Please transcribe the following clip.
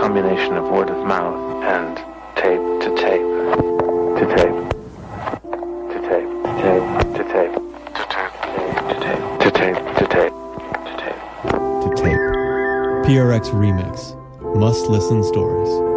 combination of word of mouth and tape to tape to tape to tape to tape to tape to tape to tape to tape to tape to tape. PRX Remix. Must listen stories.